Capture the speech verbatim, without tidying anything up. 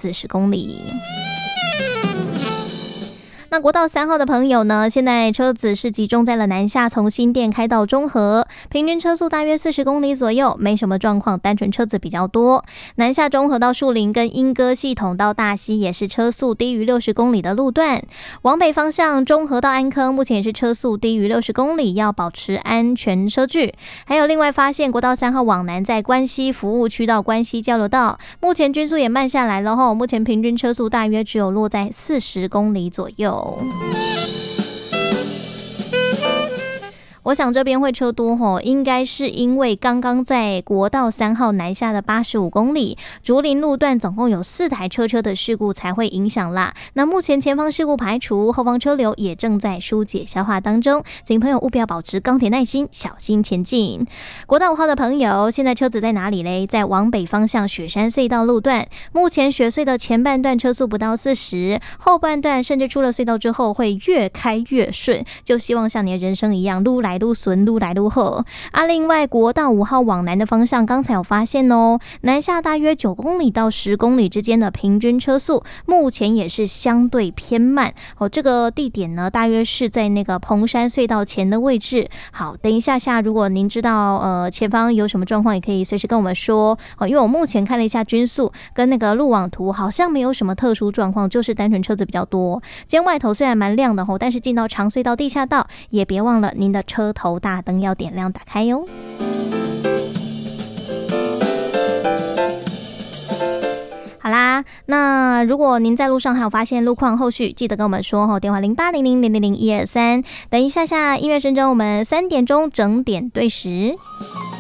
四十公里。那国道三号的朋友呢，现在车子是集中在了南下，从新店开到中和，平均车速大约四十公里左右，没什么状况，单纯车子比较多。南下中和到树林跟莺歌系统到大溪也是车速低于六十公里的路段。往北方向中和到安坑目前也是车速低于六十公里，要保持安全车距。还有另外发现国道三号往南在关西服务区到关西交流道，目前均速也慢下来了吼，目前平均车速大约只有落在四十公里左右。我想这边会车多吼，应该是因为刚刚在国道三号南下的八十五公里竹林路段总共有四台车车的事故才会影响啦。那目前前方事故排除，后方车流也正在疏解消化当中，请朋友务必要保持钢铁耐心，小心前进。国道五号的朋友，现在车子在哪里嘞？在往北方向雪山隧道路段，目前雪隧的前半段车速不到四十，后半段甚至出了隧道之后会越开越顺，就希望像你的人生一样，路来路顺，路来路好啊。另外国道五号往南的方向，刚才有发现哦，南下大约九公里到十公里之间的平均车速，目前也是相对偏慢哦。这个地点呢，大约是在那个蓬山隧道前的位置。好，等一下下，如果您知道呃前方有什么状况，也可以随时跟我们说哦。因为我目前看了一下均速跟那个路网图，好像没有什么特殊状况，就是单纯车子比较多。今天外头虽然蛮亮的哦，但是进到长隧道地下道，也别忘了您的车车头大灯要点亮打开哟。好啦，那如果您在路上还有发现路况，后续记得跟我们说哦，电话零八零零零零零一二三。等一下下音乐声中，我们三点钟整点对时。